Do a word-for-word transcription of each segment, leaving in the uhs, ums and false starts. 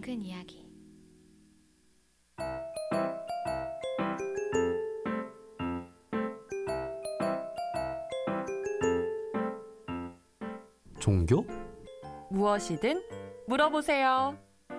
둥근 이야기. 종교? 무엇이든 물어보세요.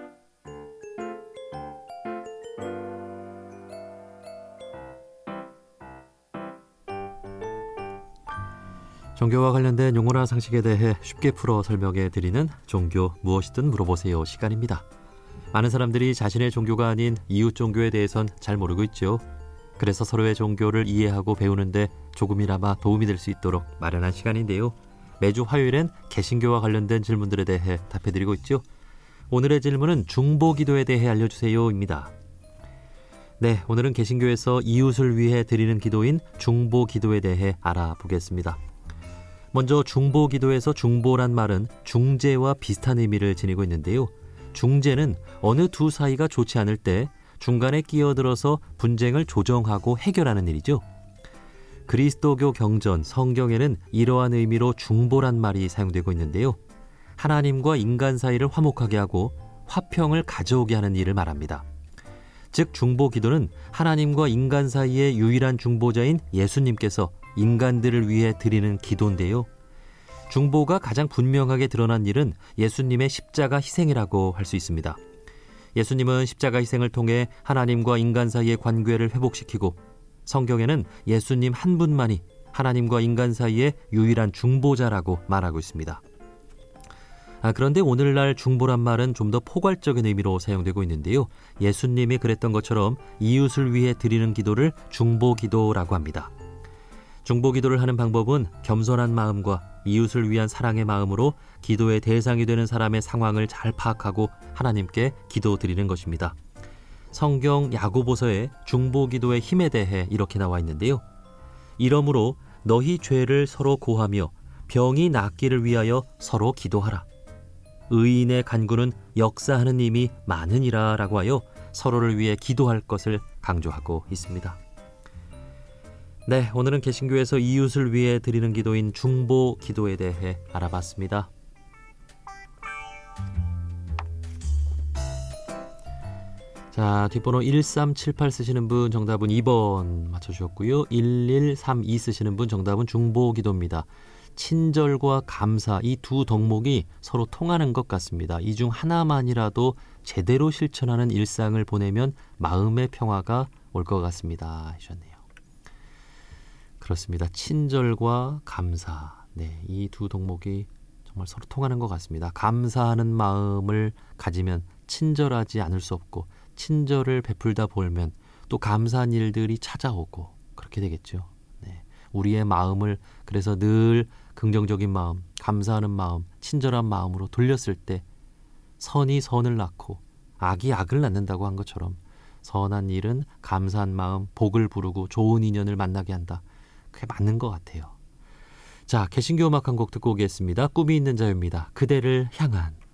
종교와 관련된 용어나 상식에 대해 쉽게 풀어 설명해 드리는 종교 무엇이든 물어보세요 시간입니다. 많은 사람들이 자신의 종교가 아닌 이웃 종교에 대해선 잘 모르고 있죠. 그래서 서로의 종교를 이해하고 배우는데 조금이나마 도움이 될 수 있도록 마련한 시간인데요. 매주 화요일엔 개신교와 관련된 질문들에 대해 답해드리고 있죠. 오늘의 질문은 중보기도에 대해 알려주세요입니다. 네, 오늘은 개신교에서 이웃을 위해 드리는 기도인 중보기도에 대해 알아보겠습니다. 먼저 중보기도에서 중보란 말은 중재와 비슷한 의미를 지니고 있는데요. 중재는 어느 두 사이가 좋지 않을 때 중간에 끼어들어서 분쟁을 조정하고 해결하는 일이죠. 그리스도교 경전, 성경에는 이러한 의미로 중보란 말이 사용되고 있는데요. 하나님과 인간 사이를 화목하게 하고 화평을 가져오게 하는 일을 말합니다. 즉 중보기도는 하나님과 인간 사이의 유일한 중보자인 예수님께서 인간들을 위해 드리는 기도인데요. 중보가 가장 분명하게 드러난 일은 예수님의 십자가 희생이라고 할 수 있습니다. 예수님은 십자가 희생을 통해 하나님과 인간 사이의 관계를 회복시키고 성경에는 예수님 한 분만이 하나님과 인간 사이의 유일한 중보자라고 말하고 있습니다. 아, 그런데 오늘날 중보란 말은 좀 더 포괄적인 의미로 사용되고 있는데요. 예수님이 그랬던 것처럼 이웃을 위해 드리는 기도를 중보기도라고 합니다. 중보기도를 하는 방법은 겸손한 마음과 이웃을 위한 사랑의 마음으로 기도의 대상이 되는 사람의 상황을 잘 파악하고 하나님께 기도드리는 것입니다. 성경 야고보서의 중보기도의 힘에 대해 이렇게 나와 있는데요. 이러므로 너희 죄를 서로 고하며 병이 낫기를 위하여 서로 기도하라. 의인의 간구는 역사하는 힘이 많으니라 라고 하여 서로를 위해 기도할 것을 강조하고 있습니다. 네, 오늘은 개신교에서 이웃을 위해 드리는 기도인 중보 기도에 대해 알아봤습니다. 자, 뒷번호 일삼칠팔 쓰시는 분 정답은 이 번 맞춰주셨고요. 일일삼이 쓰시는 분 정답은 중보 기도입니다. 친절과 감사, 이 두 덕목이 서로 통하는 것 같습니다. 이 중 하나만이라도 제대로 실천하는 일상을 보내면 마음의 평화가 올 것 같습니다 하셨네요. 그렇습니다. 친절과 감사, 네, 이 두 덕목이 정말 서로 통하는 것 같습니다. 감사하는 마음을 가지면 친절하지 않을 수 없고 친절을 베풀다 보면 또 감사한 일들이 찾아오고 그렇게 되겠죠. 네, 우리의 마음을 그래서 늘 긍정적인 마음, 감사하는 마음, 친절한 마음으로 돌렸을 때 선이 선을 낳고 악이 악을 낳는다고 한 것처럼 선한 일은 감사한 마음, 복을 부르고 좋은 인연을 만나게 한다. 그게 맞는 것 같아요. 자, 개신교 음악 한 곡 듣고 오겠습니다. 꿈이 있는 자유입니다. 그대를 향한.